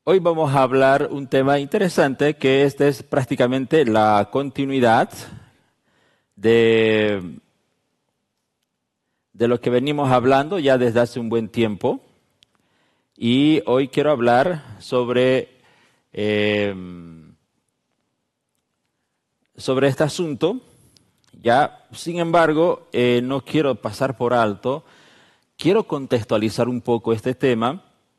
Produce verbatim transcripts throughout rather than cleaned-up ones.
Hoy vamos a hablar un tema interesante que este es prácticamente la continuidad de, de lo que venimos hablando ya desde hace un buen tiempo. Y hoy quiero hablar sobre, eh, sobre este asunto. Ya, sin embargo, eh, no quiero pasar por alto. Quiero contextualizar un poco este tema,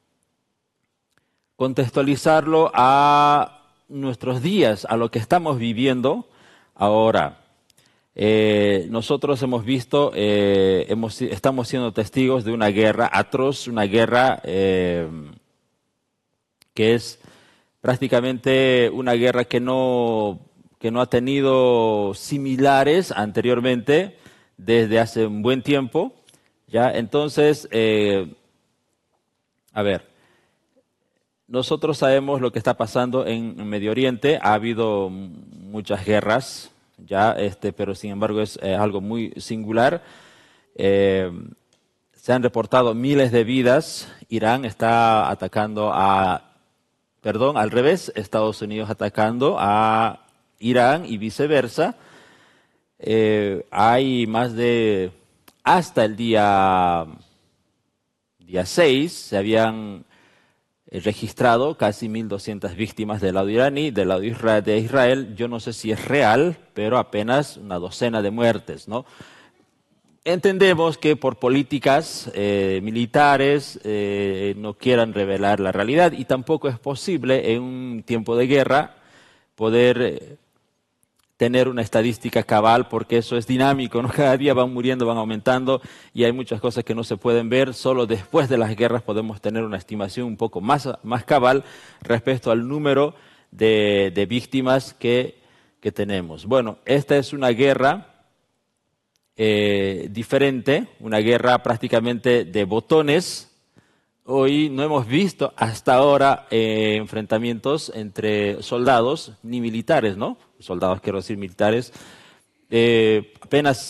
contextualizarlo a nuestros días, a lo que estamos viviendo ahora. Eh, nosotros hemos visto, eh, hemos, estamos siendo testigos de una guerra atroz, una guerra eh, que es prácticamente una guerra que no, que no ha tenido similares anteriormente desde hace un buen tiempo. ¿Ya? Entonces, eh, a ver, nosotros sabemos lo que está pasando en, en Medio Oriente. Ha habido muchas guerras, ya, este, pero sin embargo es eh, algo muy singular. Eh, se han reportado miles de vidas. Irán está atacando a, perdón, al revés, Estados Unidos atacando a Irán y viceversa. Eh, hay más de, hasta el día, día seis, se habían registrado casi mil doscientas víctimas del lado iraní, del lado de Israel. Yo no sé si es real, pero apenas una docena de muertes, ¿no? Entendemos que por políticas eh, militares eh, no quieran revelar la realidad y tampoco es posible en un tiempo de guerra poder eh, tener una estadística cabal, porque eso es dinámico, ¿no? Cada día van muriendo, van aumentando y hay muchas cosas que no se pueden ver. Solo después de las guerras podemos tener una estimación un poco más, más cabal respecto al número de, de víctimas que, que tenemos. Bueno, esta es una guerra eh, diferente, una guerra prácticamente de botones. Hoy no hemos visto hasta ahora eh, enfrentamientos entre soldados ni militares, ¿no? Soldados, quiero decir militares. Eh, apenas